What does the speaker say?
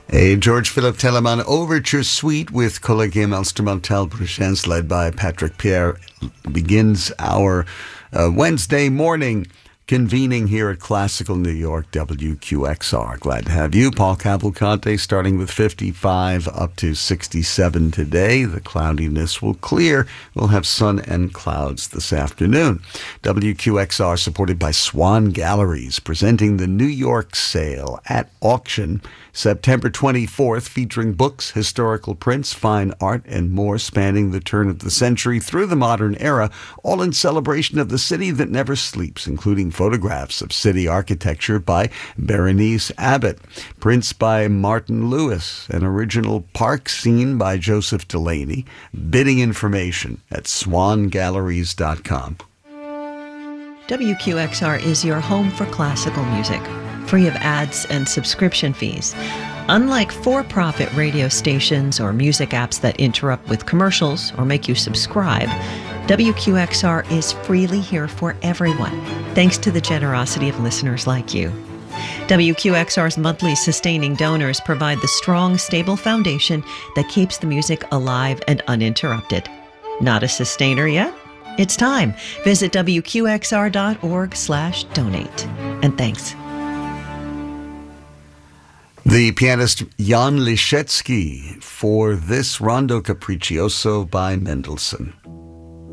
A George Philip Telemann Overture Suite with Collegium Instrumental Bruchens, led by Patrick Pierre, begins our Wednesday morning convening here at Classical New York WQXR. Glad to have you. Paul Cavalcante starting with 55 up to 67 today. The cloudiness will clear. We'll have sun and clouds this afternoon. WQXR supported by Swan Galleries, presenting the New York Sale at Auction September 24th, featuring books, historical prints, fine art, and more spanning the turn of the century through the modern era, all in celebration of the city that never sleeps, including photographs of city architecture by Berenice Abbott, prints by Martin Lewis, an original park scene by Joseph Delaney. Bidding information at swangalleries.com. WQXR is your home for classical music, free of ads and subscription fees. Unlike for-profit radio stations or music apps that interrupt with commercials or make you subscribe, WQXR is freely here for everyone, thanks to the generosity of listeners like you. WQXR's monthly sustaining donors provide the strong, stable foundation that keeps the music alive and uninterrupted. Not a sustainer yet? It's time. Visit WQXR.org/donate. And thanks. The pianist Jan Liszewski for this Rondo Capriccioso by Mendelssohn.